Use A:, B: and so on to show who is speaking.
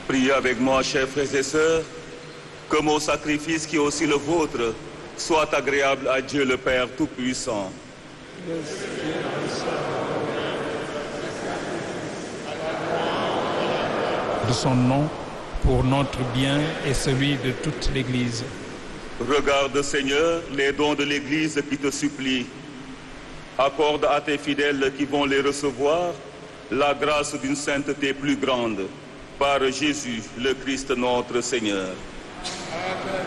A: Priez avec moi, chers frères et sœurs, que mon sacrifice, qui est aussi le vôtre, soit agréable à Dieu le Père Tout-Puissant.
B: De son nom, pour notre bien et celui de toute l'Église.
A: Regarde, Seigneur, les dons de l'Église qui te supplie. Accorde à tes fidèles qui vont les recevoir la grâce d'une sainteté plus grande. Par Jésus, le Christ notre Seigneur.
C: Amen.